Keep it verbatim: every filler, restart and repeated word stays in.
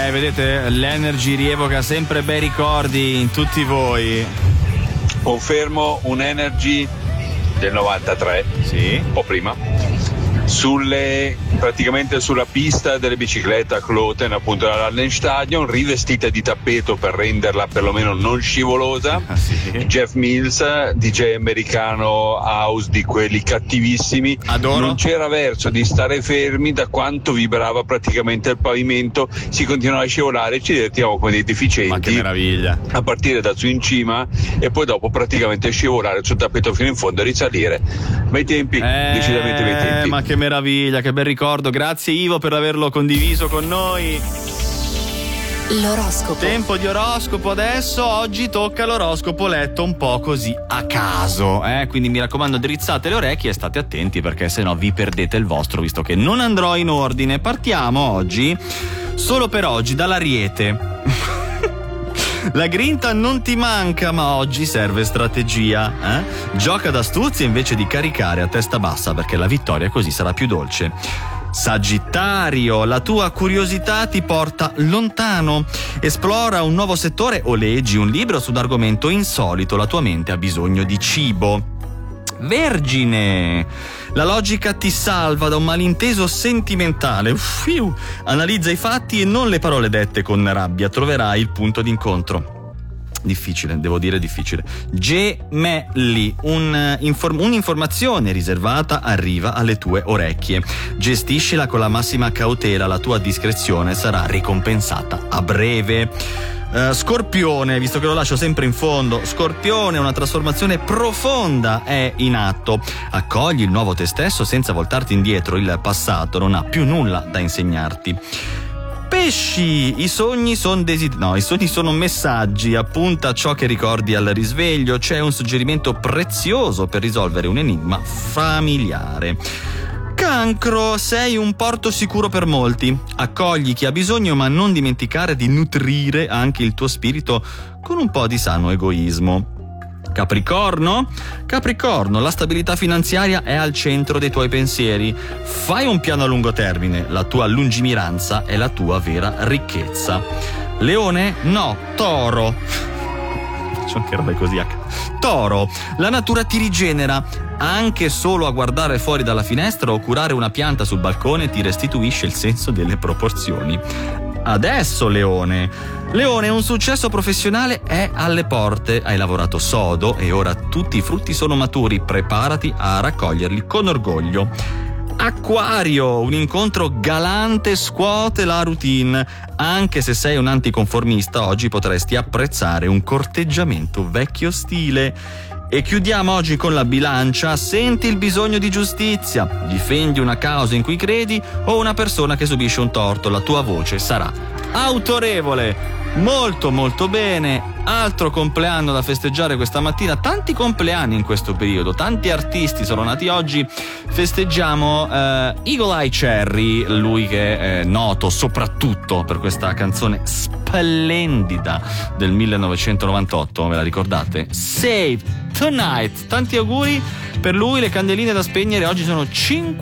Eh, vedete, l'Energy rievoca sempre bei ricordi in tutti voi. Confermo un Energy del novantatré, sì, un po' prima, sulle praticamente sulla pista delle biciclette a Kloten, appunto all'Allenstadion, rivestita di tappeto per renderla perlomeno non scivolosa. Ah, sì. Jeff Mills, D J americano house di quelli cattivissimi. Adoro. Non c'era verso di stare fermi da quanto vibrava praticamente il pavimento, si continuava a scivolare, ci divertivamo come dei deficienti. Ma che meraviglia. A partire da su in cima e poi dopo praticamente scivolare sul tappeto fino in fondo e risalire. Bei tempi, eh, decisamente bei tempi. Ma che meraviglia, che bel ricordo. Grazie Ivo per averlo condiviso con noi. L'oroscopo. Tempo di oroscopo adesso. Oggi tocca l'oroscopo letto un po' così a caso, eh? Quindi mi raccomando, drizzate le orecchie e state attenti, perché sennò vi perdete il vostro, visto che non andrò in ordine. Partiamo oggi, solo per oggi, dall'Ariete. La grinta non ti manca, ma oggi serve strategia, eh? Gioca d'astuzia invece di caricare a testa bassa, perché la vittoria così sarà più dolce. Sagittario, la tua curiosità ti porta lontano. Esplora un nuovo settore o leggi un libro su un argomento insolito, la tua mente ha bisogno di cibo. Vergine, la logica ti salva da un malinteso sentimentale. Uffiu. Analizza i fatti e non le parole dette con rabbia, troverai il punto d'incontro. Difficile, devo dire difficile. Gemelli, un, inform- un'informazione riservata arriva alle tue orecchie. Gestiscila con la massima cautela, la tua discrezione sarà ricompensata a breve. Uh, Scorpione, visto che lo lascio sempre in fondo, Scorpione, una trasformazione profonda è in atto. Accogli il nuovo te stesso senza voltarti indietro, il passato non ha più nulla da insegnarti. Pesci, i sogni sono desideri, no, i sogni sono messaggi, appunta ciò che ricordi al risveglio, c'è un suggerimento prezioso per risolvere un enigma familiare. Cancro, sei un porto sicuro per molti. Accogli chi ha bisogno, ma non dimenticare di nutrire anche il tuo spirito con un po' di sano egoismo. Capricorno? Capricorno, la stabilità finanziaria è al centro dei tuoi pensieri. Fai un piano a lungo termine, la tua lungimiranza è la tua vera ricchezza. Leone? No, Toro. Faccio anche robe così. Toro, la natura ti rigenera. Anche solo a guardare fuori dalla finestra o curare una pianta sul balcone ti restituisce il senso delle proporzioni. Adesso Leone. Leone, un successo professionale è alle porte. Hai lavorato sodo e ora tutti i frutti sono maturi. Preparati a raccoglierli con orgoglio. Acquario, un incontro galante scuote la routine. Anche se sei un anticonformista, oggi potresti apprezzare un corteggiamento vecchio stile. E chiudiamo oggi con la Bilancia. Senti il bisogno di giustizia, difendi una causa in cui credi o una persona che subisce un torto, la tua voce sarà autorevole. Molto molto bene. Altro compleanno da festeggiare questa mattina, tanti compleanni in questo periodo, tanti artisti sono nati oggi. Festeggiamo uh, Eagle Eye Cherry, lui che è noto soprattutto per questa canzone splendida del millenovecentonovantotto, ve la ricordate? Save Tonight. Tanti auguri per lui, le candeline da spegnere oggi sono cinque